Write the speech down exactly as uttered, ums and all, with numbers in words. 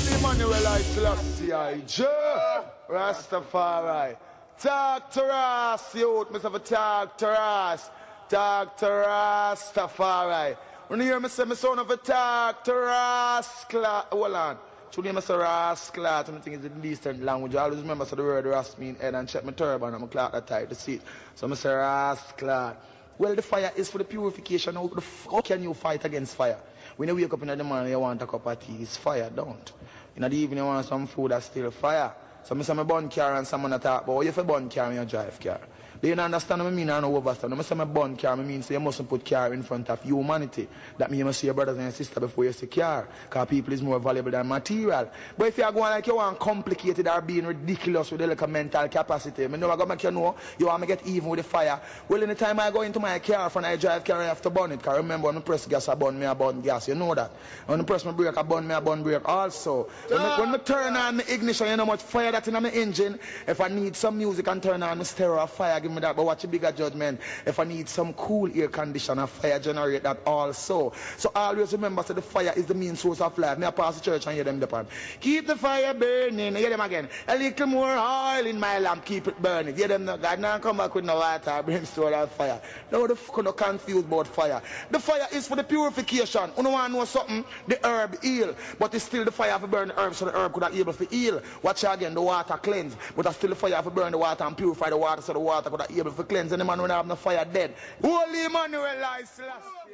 Emmanuel I Selassie I Jah Rastafari. Talk to us, youth, myself a talk to us. Talk to Rastafari. When you hear me say my son of a talk to rascal, hold on. Should you hear me say rascal, I think it's the decent language. I always remember so the word ras mean head and check my turban and my clock that tight to see it. So I say rascal. Well, the fire is for the purification. How, the, how can you fight against fire? When you wake up in the morning, you want a cup of tea, it's fire, don't. In the evening, you want some food, that's still fire. So I say my bun car and someone that talk about, if you bun car and you drive car. Do you understand what I mean? I don't overstand. I say my bun car, I mean, so you mustn't put car in front of humanity. That means you must see your brothers and your sisters before you see car. Because people is more valuable than material. But if you are going like you want complicated or being ridiculous with the like mental capacity, I know I'm going to make you know, you want to get even with the fire. Well, in the time I go into my car, when I drive car, I have to burn it. Because remember, when I press gas, I burn me, I burn gas. You know that. When I press my brake, I burn me, I burn brake also. When I, when I turn on the ignition, you know how much fire that's in my engine. If I need some music and turn on the stereo of fire, give me that. But watch a bigger judgment. If I need some cool air conditioner, fire generate that also. So always remember, so the fire is the main source of life. Me I pass the church and hear them depend. Keep the fire burning. Hear them again. A little more oil in my lamp, keep it burning. Hear them now. God now come back with no water, brimstone and fire. No, the fuck no confused about fire. The fire is for the purification. You don't want to know something? The herb heal, but it's still the fire for burn the herb, so the herb could not be able to heal. Watch again, the water cleanse, but it's still the fire for burn the water and purify the water, so the water could not be able to cleanse. And the man when I have no fire dead. Holy Emmanuel I Selassie.